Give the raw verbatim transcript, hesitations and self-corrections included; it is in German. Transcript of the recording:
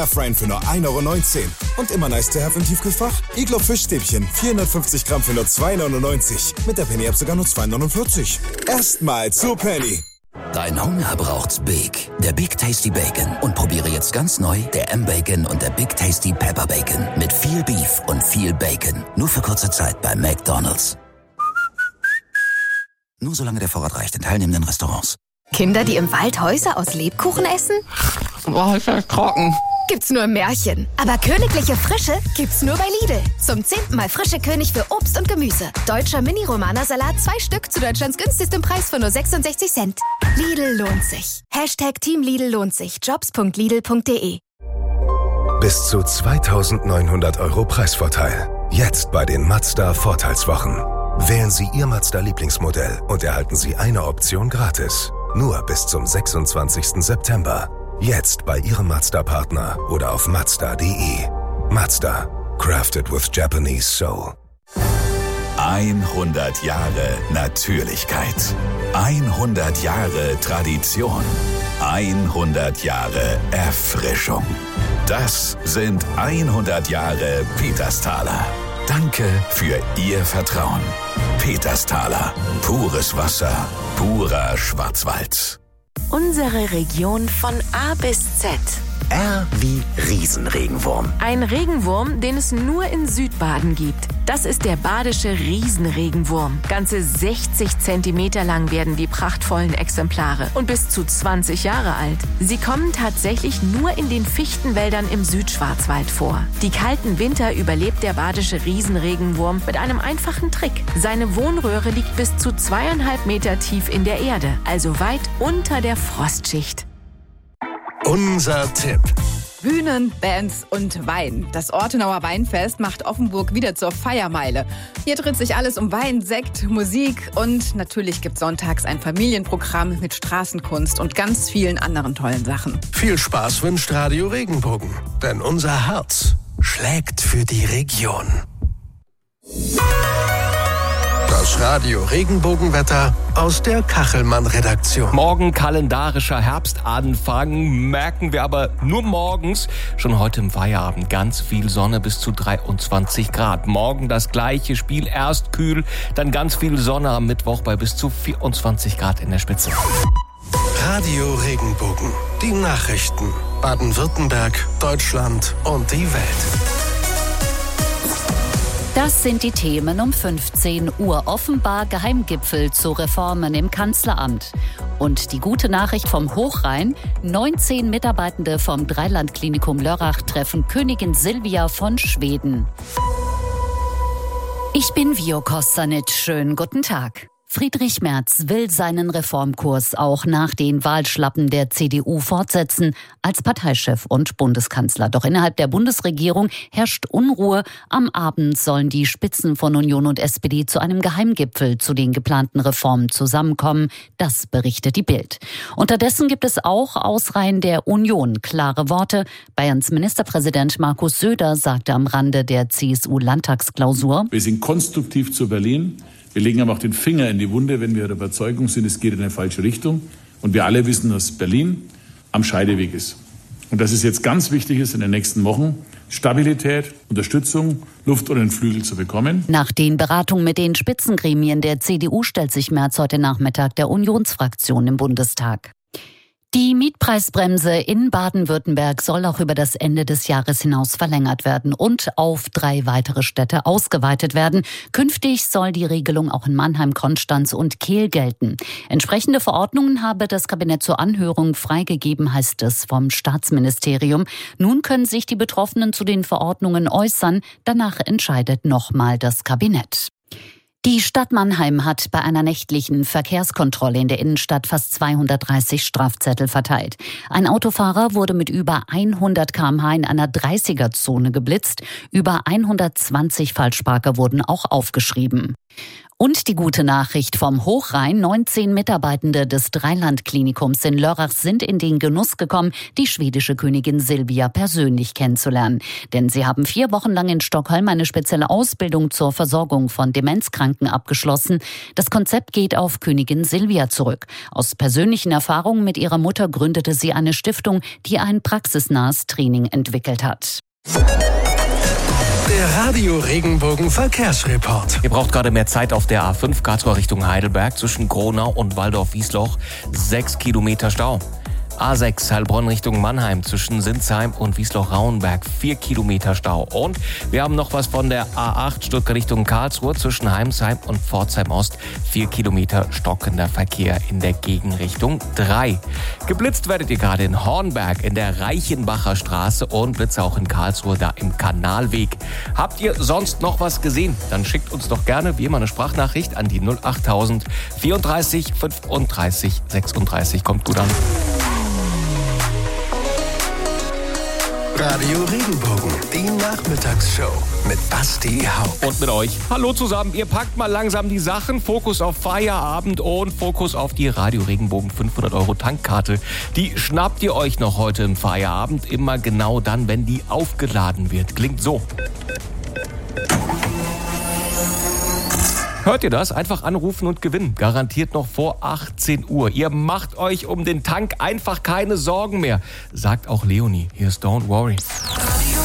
Airfryen für nur ein Euro neunzehn. Und immer nice to have im Tiefkühlfach? Iglo Fischstäbchen, vierhundertfünfzig Gramm für nur zwei Euro neunundneunzig. Mit der Penny App sogar nur zwei Euro neunundvierzig. Erstmal zu Penny. Dein Hunger braucht's Big. Der Big Tasty Bacon. Und probiere jetzt ganz neu der M-Bacon und der Big Tasty Pepper Bacon. Mit viel Beef und viel Bacon. Nur für kurze Zeit bei McDonald's. Nur solange der Vorrat reicht in teilnehmenden Restaurants. Kinder, die im Wald Häuser aus Lebkuchen essen? Boah, ist das trocken. Gibt's nur im Märchen. Aber königliche Frische gibt's nur bei Lidl. Zum zehnten Mal frische König für Obst und Gemüse. Deutscher Mini-Romana-Salat, zwei Stück zu Deutschlands günstigstem Preis von nur sechsundsechzig Cent. Lidl lohnt sich. Hashtag Team Lidl lohnt sich. Jobs punkt lidl punkt de. Bis zu zweitausendneunhundert Euro Preisvorteil. Jetzt bei den Mazda Vorteilswochen. Wählen Sie Ihr Mazda-Lieblingsmodell und erhalten Sie eine Option gratis. Nur bis zum sechsundzwanzigsten September. Jetzt bei Ihrem Mazda-Partner oder auf mazda punkt de. Mazda. Crafted with Japanese Soul. hundert Jahre Natürlichkeit. hundert Jahre Tradition. hundert Jahre Erfrischung. Das sind hundert Jahre Petersthaler. Danke für Ihr Vertrauen. Petersthaler. Pures Wasser. Purer Schwarzwald. Unsere Region von A bis Z. R wie Riesenregenwurm. Ein Regenwurm, den es nur in Südbaden gibt. Das ist der badische Riesenregenwurm. Ganze sechzig Zentimeter lang werden die prachtvollen Exemplare und bis zu zwanzig Jahre alt. Sie kommen tatsächlich nur in den Fichtenwäldern im Südschwarzwald vor. Die kalten Winter überlebt der badische Riesenregenwurm mit einem einfachen Trick. Seine Wohnröhre liegt bis zu zweieinhalb Meter tief in der Erde, also weit unter der Frostschicht. Unser Tipp. Bühnen, Bands und Wein. Das Ortenauer Weinfest macht Offenburg wieder zur Feiermeile. Hier dreht sich alles um Wein, Sekt, Musik und natürlich gibt sonntags ein Familienprogramm mit Straßenkunst und ganz vielen anderen tollen Sachen. Viel Spaß wünscht Radio Regenbogen, denn unser Herz schlägt für die Region. Das Radio Regenbogenwetter aus der Kachelmann-Redaktion. Morgen kalendarischer Herbstanfang, merken wir aber nur morgens. Schon heute im Feierabend ganz viel Sonne bis zu dreiundzwanzig Grad. Morgen das gleiche Spiel, erst kühl, dann ganz viel Sonne am Mittwoch bei bis zu vierundzwanzig Grad in der Spitze. Radio Regenbogen, die Nachrichten. Baden-Württemberg, Deutschland und die Welt. Das sind die Themen um fünfzehn Uhr. Offenbar Geheimgipfel zu Reformen im Kanzleramt. Und die gute Nachricht vom Hochrhein. neunzehn Mitarbeitende vom Dreilandklinikum Lörrach treffen Königin Silvia von Schweden. Ich bin Vio Kosanic. Schönen guten Tag. Friedrich Merz will seinen Reformkurs auch nach den Wahlschlappen der C D U fortsetzen, als Parteichef und Bundeskanzler. Doch innerhalb der Bundesregierung herrscht Unruhe. Am Abend sollen die Spitzen von Union und S P D zu einem Geheimgipfel zu den geplanten Reformen zusammenkommen. Das berichtet die Bild. Unterdessen gibt es auch aus Reihen der Union klare Worte. Bayerns Ministerpräsident Markus Söder sagte am Rande der C S U-Landtagsklausur: Wir sind konstruktiv zu Berlin. Wir legen aber auch den Finger in die Wunde, wenn wir der Überzeugung sind, es geht in eine falsche Richtung. Und wir alle wissen, dass Berlin am Scheideweg ist. Und dass es jetzt ganz wichtig ist, in den nächsten Wochen Stabilität, Unterstützung, Luft unter den Flügel zu bekommen. Nach den Beratungen mit den Spitzengremien der C D U stellt sich Merz heute Nachmittag der Unionsfraktion im Bundestag. Die Mietpreisbremse in Baden-Württemberg soll auch über das Ende des Jahres hinaus verlängert werden und auf drei weitere Städte ausgeweitet werden. Künftig soll die Regelung auch in Mannheim, Konstanz und Kehl gelten. Entsprechende Verordnungen habe das Kabinett zur Anhörung freigegeben, heißt es vom Staatsministerium. Nun können sich die Betroffenen zu den Verordnungen äußern. Danach entscheidet nochmal das Kabinett. Die Stadt Mannheim hat bei einer nächtlichen Verkehrskontrolle in der Innenstadt fast zweihundertdreißig Strafzettel verteilt. Ein Autofahrer wurde mit über hundert Kilometer pro Stunde in einer dreißiger-Zone geblitzt. Über hundertzwanzig Falschparker wurden auch aufgeschrieben. Und die gute Nachricht vom Hochrhein. neunzehn Mitarbeitende des Dreiland-Klinikums in Lörrach sind in den Genuss gekommen, die schwedische Königin Silvia persönlich kennenzulernen. Denn sie haben vier Wochen lang in Stockholm eine spezielle Ausbildung zur Versorgung von Demenzkranken abgeschlossen. Das Konzept geht auf Königin Silvia zurück. Aus persönlichen Erfahrungen mit ihrer Mutter gründete sie eine Stiftung, die ein praxisnahes Training entwickelt hat. Der Radio Regenbogen Verkehrsreport. Ihr braucht gerade mehr Zeit auf der A fünf Karlsruhe Richtung Heidelberg zwischen Gronau und Waldorf-Wiesloch. Sechs Kilometer Stau. A sechs Heilbronn Richtung Mannheim zwischen Sinsheim und Wiesloch-Rauenberg. Vier Kilometer Stau. Und wir haben noch was von der A acht Stuttgart Richtung Karlsruhe zwischen Heimsheim und Pforzheim Ost. Vier Kilometer stockender Verkehr in der Gegenrichtung. Drei. Geblitzt werdet ihr gerade in Hornberg in der Reichenbacher Straße und Blitze auch in Karlsruhe da im Kanalweg. Habt ihr sonst noch was gesehen? Dann schickt uns doch gerne wie immer eine Sprachnachricht an die null achttausend vierunddreißig fünfunddreißig sechsunddreißig. Kommt gut an. Radio Regenbogen, die Nachmittagsshow mit Basti Hauck. Und mit euch. Hallo zusammen, ihr packt mal langsam die Sachen. Fokus auf Feierabend und Fokus auf die Radio Regenbogen fünfhundert Euro Tankkarte. Die schnappt ihr euch noch heute im Feierabend. Immer genau dann, wenn die aufgeladen wird. Klingt so. Hört ihr das? Einfach anrufen und gewinnen. Garantiert noch vor achtzehn Uhr. Ihr macht euch um den Tank einfach keine Sorgen mehr. Sagt auch Leonie. Hier ist Don't Worry.